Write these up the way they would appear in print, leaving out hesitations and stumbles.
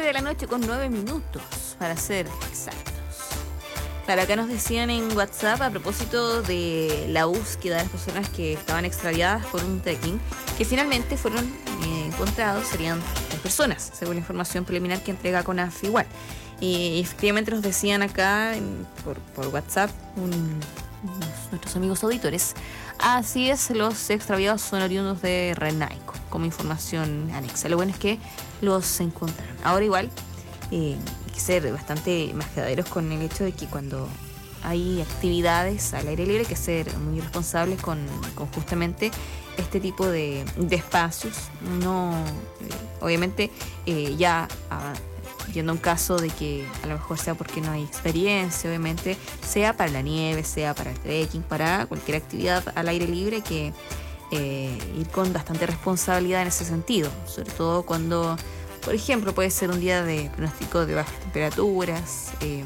9:09 para ser exactos. Claro, acá nos decían en WhatsApp a propósito de la búsqueda de las personas que estaban extraviadas por un trekking, que finalmente fueron encontrados, serían 3 personas, según la información preliminar que entrega CONAF igual. Y efectivamente nos decían acá por WhatsApp nuestros amigos auditores, así es, los extraviados son oriundos de Renaico, como información anexa. Lo bueno es que los encontraron. Ahora igual hay que ser bastante majadaderos con el hecho de que cuando hay actividades al aire libre hay que ser muy responsables con justamente este tipo de espacios. No, obviamente ya yendo a un caso de que a lo mejor sea porque no hay experiencia, obviamente, sea para la nieve, sea para el trekking, para cualquier actividad al aire libre, que ir con bastante responsabilidad en ese sentido, sobre todo cuando, por ejemplo, puede ser un día de pronóstico de bajas temperaturas, de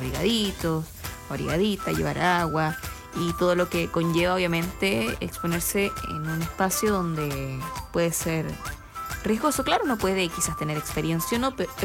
abrigadita, llevar agua y todo lo que conlleva, obviamente, exponerse en un espacio donde puede ser riesgoso. Claro, uno puede quizás tener experiencia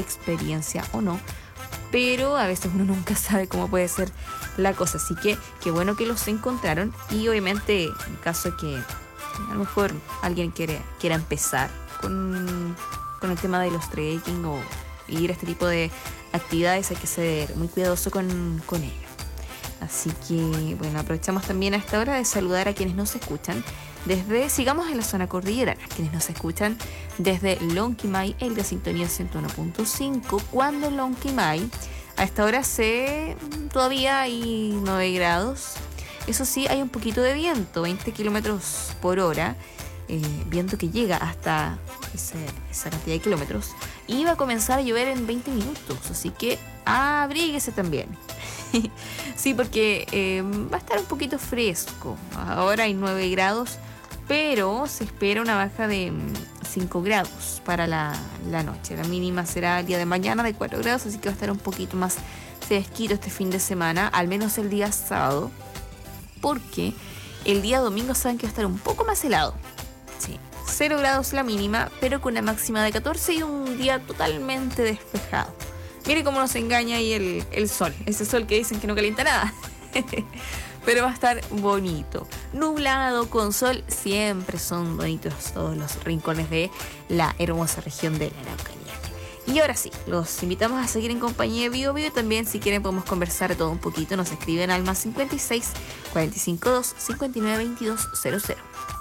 o no, pero a veces uno nunca sabe cómo puede ser la cosa. Así que qué bueno que los encontraron, y obviamente en caso de que a lo mejor alguien quiera empezar con el tema de los trekking o ir a este tipo de actividades, hay que ser muy cuidadoso con ello. Así que bueno, aprovechamos también a esta hora de saludar a quienes nos escuchan sigamos en la zona cordillerana, quienes nos escuchan desde Lonquimay, el de sintonía 101.5, cuando en Lonquimay a esta hora todavía hay 9 grados. Eso sí, hay un poquito de viento, 20 kilómetros por hora, viento que llega hasta esa cantidad de kilómetros, y va a comenzar a llover en 20 minutos, así que abríguese también. Sí, porque va a estar un poquito fresco. Ahora hay 9 grados, pero se espera una baja de 5 grados para la noche. La mínima será el día de mañana de 4 grados, así que va a estar un poquito más fresquito este fin de semana, al menos el día sábado, porque el día domingo saben que va a estar un poco más helado. Sí, 0 grados la mínima, pero con una máxima de 14 y un día totalmente despejado. Mire cómo nos engaña ahí el sol, ese sol que dicen que no calienta nada. Pero va a estar bonito. Nublado con sol, siempre son bonitos todos los rincones de la hermosa región de la Araucanía. Y ahora sí, los invitamos a seguir en compañía de Bio Bio. También, si quieren, podemos conversar de todo un poquito. Nos escriben al +56 452 59 22 00.